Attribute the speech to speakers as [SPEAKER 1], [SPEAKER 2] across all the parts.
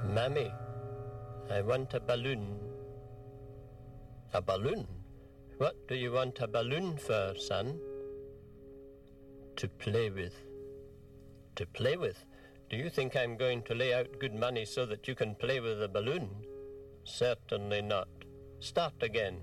[SPEAKER 1] Mammy, I want a balloon. A balloon? What do you want a balloon for, son? To play with. To play with? Do you think I'm going to lay out good money so that you can play with a balloon? Certainly not. Start again.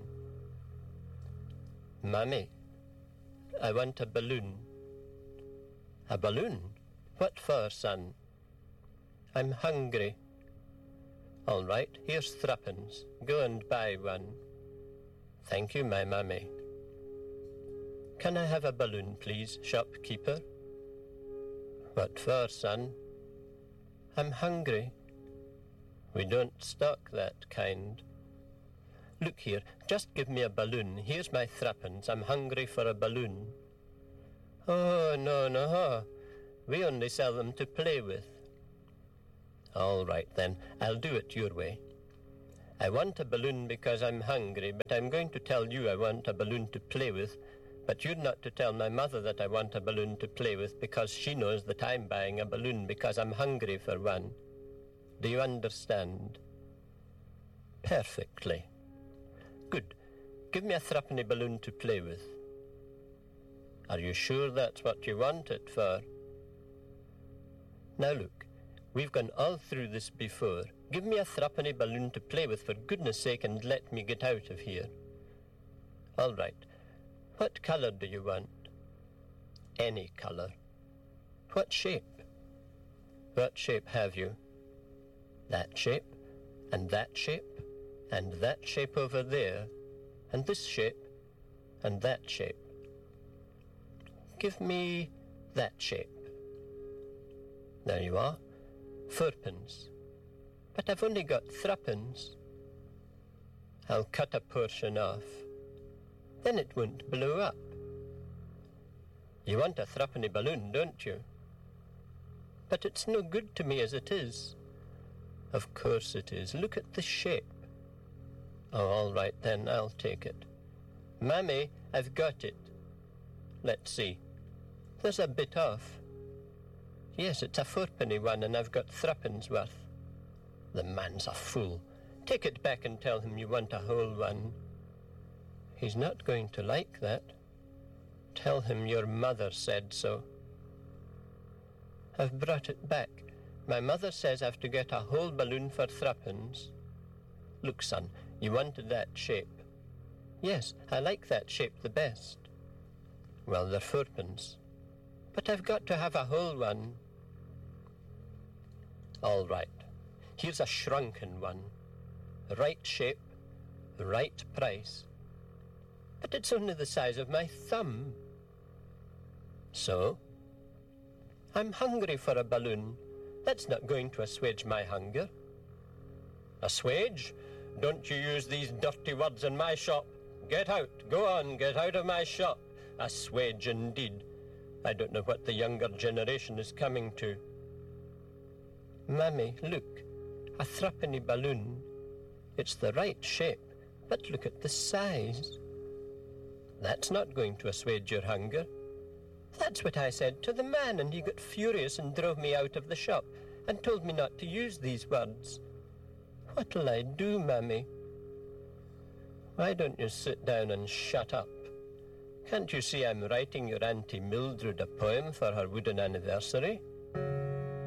[SPEAKER 1] Mammy, I want a balloon. A balloon? What for, son? I'm hungry. All right, here's threepence. Go and buy one. Thank you, my mammy. Can I have a balloon, please, shopkeeper? What for, son? I'm hungry. We don't stock that kind. Look here, just give me a balloon. Here's my threepence. I'm hungry for a balloon. Oh, no. We only sell them to play with. All right, then. I'll do it your way. I want a balloon because I'm hungry, but I'm going to tell you I want a balloon to play with, but you're not to tell my mother that I want a balloon to play with because she knows that I'm buying a balloon because I'm hungry for one. Do you understand? Perfectly. Good. Give me a threepenny balloon to play with. Are you sure that's what you want it for? Now look, we've gone all through this before. Give me a threepenny balloon to play with, for goodness sake, and let me get out of here. All right. What colour do you want? Any colour. What shape? What shape have you? That shape, and that shape, and that shape over there, and this shape, and that shape. Give me that shape. There you are. Fourpence. But I've only got threepence. I'll cut a portion off. Then it won't blow up. You want a threepenny balloon, don't you? But it's no good to me as it is. Of course it is. Look at the shape. Oh, all right then, I'll take it. Mammy, I've got it. Let's see. There's a bit off. Yes, it's a fourpenny one, and I've got threepence worth. The man's a fool. Take it back and tell him you want a whole one. He's not going to like that. Tell him your mother said so. I've brought it back. My mother says I've to get a whole balloon for threepence. Look, son, you wanted that shape. Yes, I like that shape the best. Well, they're fourpence. But I've got to have a whole one. All right. Here's a shrunken one. Right shape, right price. But it's only the size of my thumb. So? I'm hungry for a balloon. That's not going to assuage my hunger. Assuage? Don't you use these dirty words in my shop. Get out. Go on, get out of my shop. Assuage indeed. I don't know what the younger generation is coming to. Mammy, look. A threepenny balloon. It's the right shape, but look at the size. That's not going to assuage your hunger. That's what I said to the man, and he got furious and drove me out of the shop and told me not to use these words. What'll I do, Mammy? Why don't you sit down and shut up? Can't you see I'm writing your Auntie Mildred a poem for her wooden anniversary?